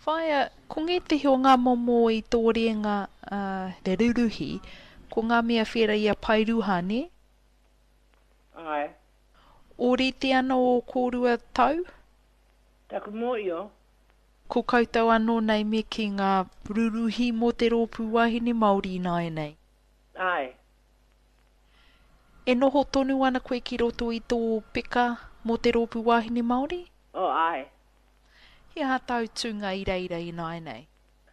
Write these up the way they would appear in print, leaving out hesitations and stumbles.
Whaia, ko ngi te hio ngā momo I tō reanga te ruruhi, ko ngā mea whera ia pairuha, ne? Ai. Ori te ana o kōrua tau? Taku moi o. Ko koutou anō nei me ki ngā ruruhi mō te rōpū wahine Māori nai nei. Ai. E noho tonu ana koe ki roto I tō peka mō te rōpū wahine Māori? O ai. He ha tau tūnga I reira I nai nei.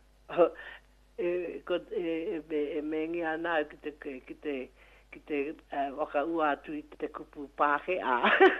E mengi ana ki te waka ua atu I te kupu pāke a.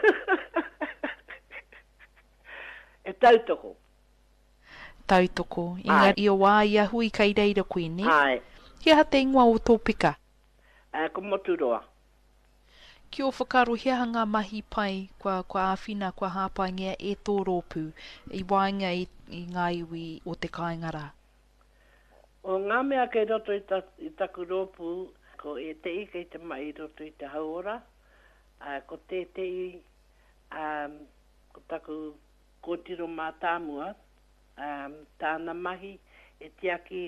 E tautoko. Tautoko. Engari o wā ia hui kai reira koe, ne? Ai. He ha te ingoa o tō peka? Ko moturoa. Ki o whakaro he hanga mahi pai kua āwhina, kua hāpaingia e tō rōpū I wainga I ngā iwi o te kāingara. O ngā mea kei roto I taku rōpū, ko e te I kei te mai roto I te hauora, ko te I, ko taku kōtiro mā tāmua, tāna mahi e tiaki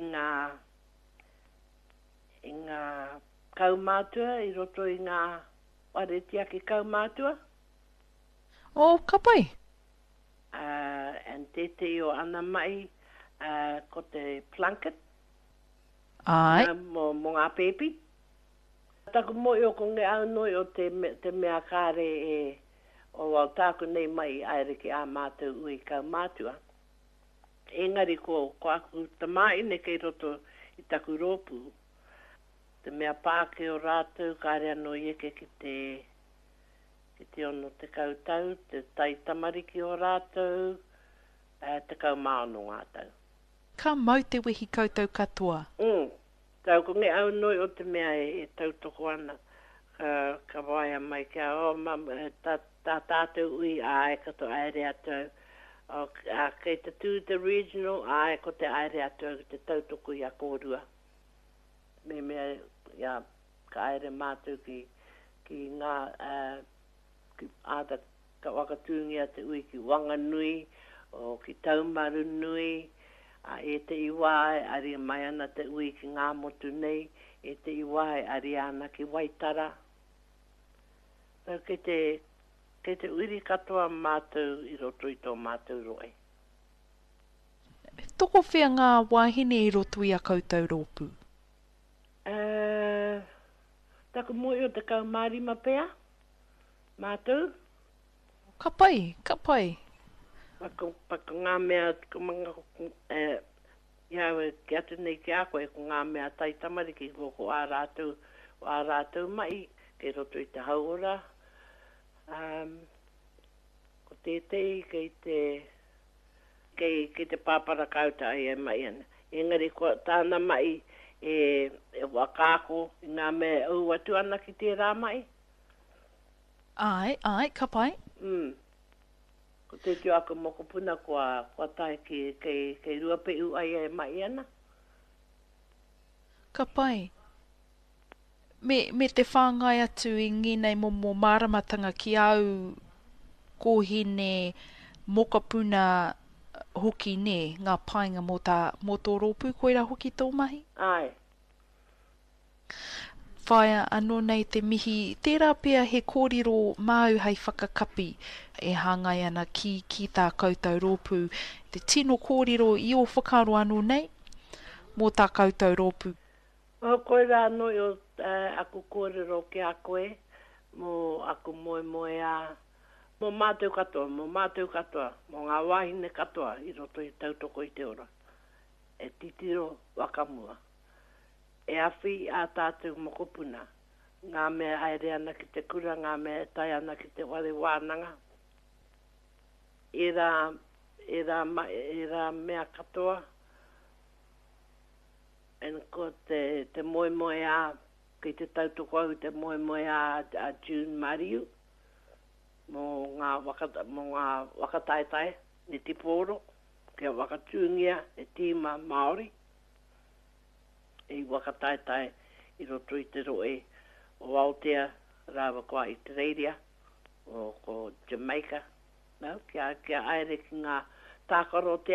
I ngā kaumātua, I roto I ngā ware tiaki kaumātua. O, ka pai? And te o ana mai, ko te plunket. Ai. Mō ngā pepi. Taku moi o ko nge au noi o te mea kāre o wau tāku nei mai aere ki a mātou ui kaumātua. Engari ko aku tamai ne kei roto I taku rōpū. Te mea pāke o rātou, kāre anō ieke ki te ono te kautau, te tai tamariki o rātou, te kaumāono ngātau. Ka mau te wehi koutou katoa? Tau ko nge au noi o te mea e tautoko ana. Ka waia mai kia, tā tātou ui ae kato aere atou. Kei te tū te regional, ae ko te aere atou, te tautoko I a kōrua. Me mea, ia, ka aere mātou ki ngā, ka wakatūngia te ui ki Wanganui, o ki Taumaru Nui, e te iwae ari mai ana te ui ki ngā motu nei, e te iwae ari ana ki Waitara. Tau kei te uri katoa mātou I roto I tō mātou roe. Toko whea ngā wahine I roto I a koutou rōpū? Taku moi o te kaumārima pea, mātou. Ka pai, ka pai. Pako ngā mea, iau ki atu nei ki a koe, ko ngā mea tai tamariki ko ā rātou mai, kei roto I te hauora. Ko tētei kei te pāpara kauta ai e mai ana. Engari ko tāna mai e wakāko I ngā mea au atu ana ki tērā mai. Ai, ka pai. Ko te tio ako mokopuna kua tai kei ruape u ai e mai ana. Ka pai. Me te whāngai atu I nginei momo māramatanga ki au kōhine mokopuna hoki ne, ngā painga mō tō rōpū koira hoki tō mahi? Ai. Whaia anō nei te mihi, tērā pia he kōrero māu hei whakakapi e hāngai ana ki tā koutou rōpū. Te tino kōrero I o whakaro anō nei, mō tā koutou rōpū. Koe rā noi o aku kōrero ki a koe, mō aku moe a, mō mātou katoa, mō ngā wahine katoa I roto I tautoko I te ora. E titiro wakamua. E awhi a tātou mokopuna. Ngā mea aere ana ki te kura, ngā mea tai ana ki te wale wānanga. E rā mea katoa. En ko te moe a, ki te tautoko au te moe a June Mariu. Mō ngā wakataitai, ni tiporo, kia wakatūngia, e tīma Māori. E wakataitai I roto I te roe o Aotea, rāwa kua I te reiria, o ko Jamaica. Kia aere ki ngā tākaro te